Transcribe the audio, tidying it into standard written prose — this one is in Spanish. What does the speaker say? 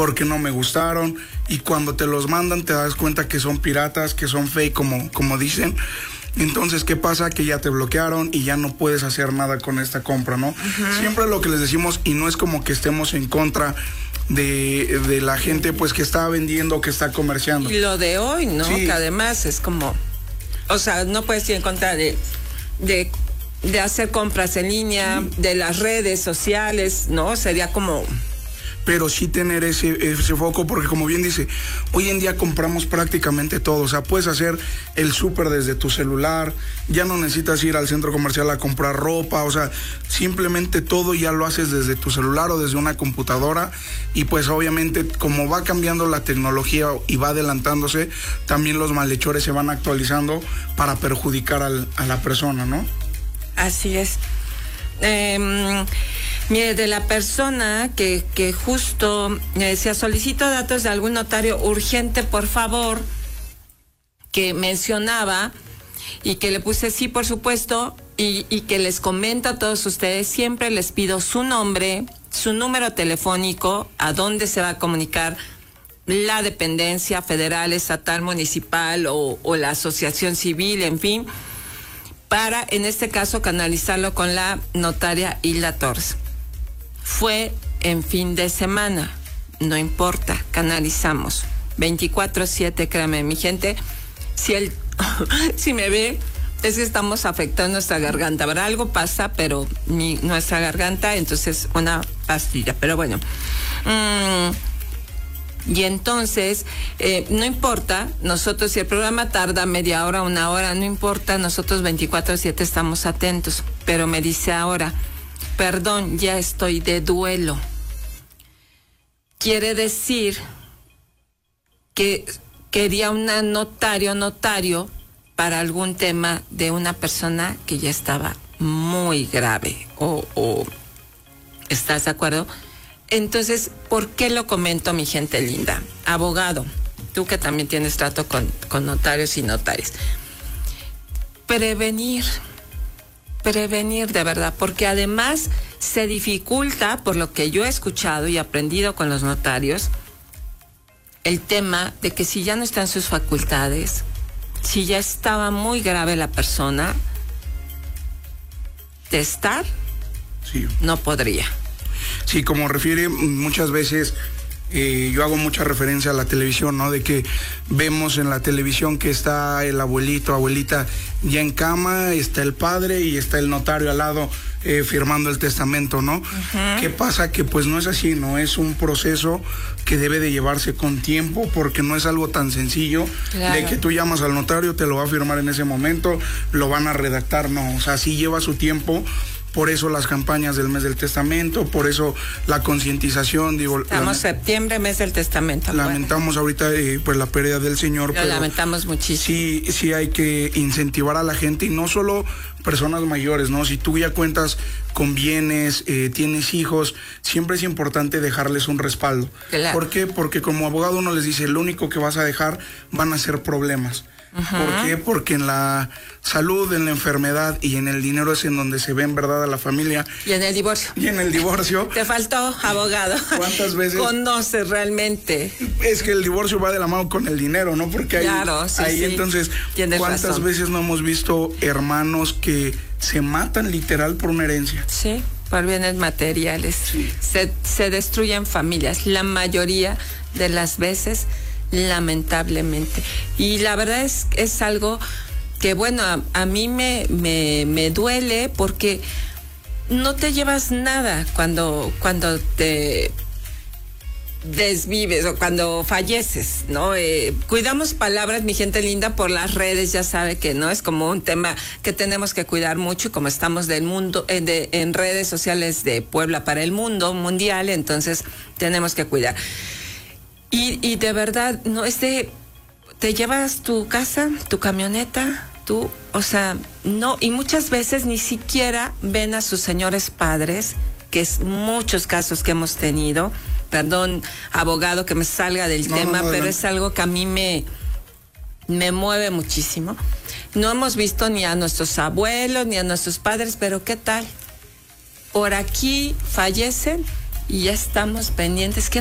porque no me gustaron, y cuando te los mandan te das cuenta que son piratas, que son fake, como dicen. Entonces, ¿qué pasa? Que ya te bloquearon y ya no puedes hacer nada con esta compra, ¿no? Siempre lo que les decimos, y no es como que estemos en contra de la gente pues que está vendiendo, que está comerciando. Y lo de hoy, ¿no? Sí. Que además es como, o sea, no puedes ir en contra de hacer compras en línea, de las redes sociales, ¿no? Sería como... Pero sí tener ese foco, porque como bien dice, hoy en día compramos prácticamente todo. O sea, puedes hacer el súper desde tu celular, ya no necesitas ir al centro comercial a comprar ropa, o sea, simplemente todo ya lo haces desde tu celular o desde una computadora. Y pues obviamente como va cambiando la tecnología y va adelantándose, también los malhechores se van actualizando para perjudicar a la persona, ¿no? Así es. Mire, de la persona que justo decía, solicito datos de algún notario urgente, por favor, que mencionaba y que le puse sí, por supuesto, y que les comento a todos ustedes, siempre les pido su nombre, su número telefónico, a dónde se va a comunicar la dependencia federal, estatal, municipal o la asociación civil, en fin, para, en este caso, canalizarlo con la notaria Hilda Torres. Fue en fin de semana, no importa, canalizamos 24/7, créanme, mi gente, si me ve, es que estamos afectando nuestra garganta, ¿verdad? Algo pasa, pero nuestra garganta, entonces una pastilla, pero bueno. Y entonces, no importa, nosotros si el programa tarda media hora, una hora, no importa, nosotros 24/7 estamos atentos, pero me dice ahora, perdón, ya estoy de duelo. Quiere decir que quería una notario para algún tema de una persona que ya estaba muy grave. O ¿estás de acuerdo? Entonces, ¿por qué lo comento, mi gente linda? Abogado, tú que también tienes trato con notarios y notarias. Prevenir de verdad, porque además se dificulta, por lo que yo he escuchado y aprendido con los notarios, el tema de que si ya no están sus facultades, si ya estaba muy grave la persona, testar, sí, no podría. Sí, como refiere, muchas veces yo hago mucha referencia a la televisión, ¿no? De que vemos en la televisión que está el abuelito, abuelita ya en cama, está el padre y está el notario al lado firmando el testamento, ¿no? ¿Qué pasa? Que pues no es así, ¿no? Es un proceso que debe de llevarse con tiempo, porque no es algo tan sencillo, claro, de que tú llamas al notario, te lo va a firmar en ese momento, lo van a redactar, no, o sea, sí lleva su tiempo. Por eso las campañas del mes del testamento, por eso la concientización, digo... Estamos septiembre, mes del testamento. Lamentamos ahorita pues la pérdida del señor. Lo lamentamos muchísimo. Sí hay que incentivar a la gente, y no solo personas mayores, ¿no? Si tú ya cuentas con bienes, tienes hijos, siempre es importante dejarles un respaldo. Claro. ¿Por qué? Porque como abogado uno les dice, lo único que vas a dejar van a ser problemas. ¿Por qué? Porque en la salud, en la enfermedad y en el dinero es en donde se ve en verdad a la familia. Y en el divorcio. Y en el divorcio. Te faltó, abogado. ¿Cuántas veces? Conoces realmente. Es que el divorcio va de la mano con el dinero, ¿no? Porque claro, sí. Entonces, tienes ¿cuántas razón. veces no hemos visto hermanos que se matan literal por una herencia? Sí, por bienes materiales. Sí. Se destruyen familias, la mayoría de las veces, lamentablemente. Y la verdad es algo que, bueno, a mí me duele, porque no te llevas nada cuando te desvives o cuando falleces, ¿no? Cuidamos palabras, mi gente linda, por las redes, ya sabe que no es como un tema que tenemos que cuidar mucho, y como estamos del mundo en redes sociales de Puebla para el mundo mundial, entonces tenemos que cuidar. Y de verdad, no es de, te llevas tu casa, tu camioneta, o sea, no, y muchas veces ni siquiera ven a sus señores padres, que es muchos casos que hemos tenido. Perdón, abogado, que me salga del tema, pero es algo que a mí me mueve muchísimo. No hemos visto ni a nuestros abuelos, ni a nuestros padres, pero ¿qué tal? Por aquí fallecen y ya estamos pendientes.